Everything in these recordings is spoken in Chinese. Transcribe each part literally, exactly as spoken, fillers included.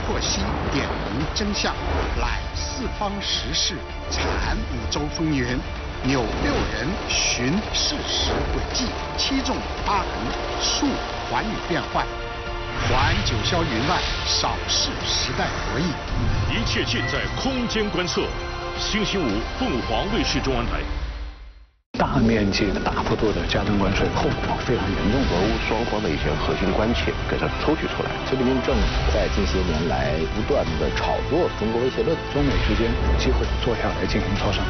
剖析，点明真相，揽四方时事，阐五洲风云。纽六人寻事实轨迹，七纵八横，述寰宇变幻。还九霄云外，少视时代博弈。 一切尽在空间观测。星期五，凤凰卫视中文台。 大面积的、大幅度的加征关税，后果非常严重。 俄乌双方的一些核心关切给它抽取出来。 习近平政府在近些年来不断的炒作中国威胁论， 中美之间有机会坐下来进行磋商。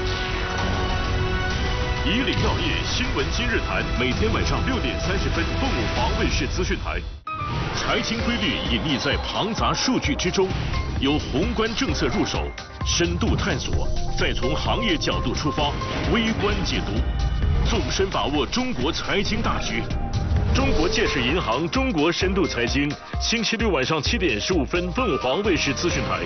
以岭药业新闻今日谈，每天晚上六点三十分，凤凰卫视资讯台。财经规律隐匿在庞杂数据之中，由宏观政策入手，深度探索，再从行业角度出发，微观解读，纵深把握中国财经大局。中国建设银行中国深度财经，星期六晚上七点十五分，凤凰卫视资讯台。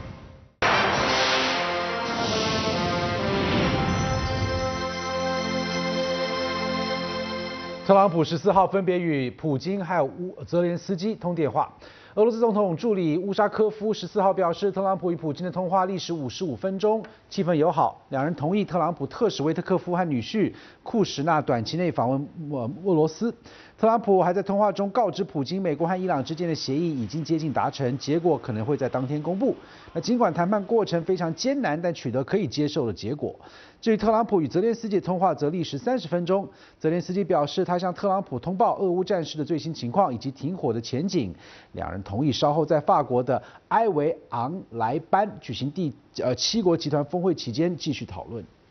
特朗普十四号分别与普京还有乌泽连斯基通电话。俄罗斯总统助理乌沙科夫十四号表示，特朗普与普京的通话历时五十五分钟，气氛友好，两人同意特朗普特使维特科夫和女婿库什纳短期内访问俄俄罗斯。特朗普还在通话中告知普京，美国和伊朗之间的协议已经接近达成，结果可能会在当天公布。那尽管谈判过程非常艰难，但取得可以接受的结果。至于特朗普与泽连斯基的通话则历时三十分钟，泽连斯基表示他向特朗普通报俄乌战事的最新情况以及停火的前景，两人同意稍后在法国的埃维昂莱班举行第呃七国集团峰会期间继续讨论。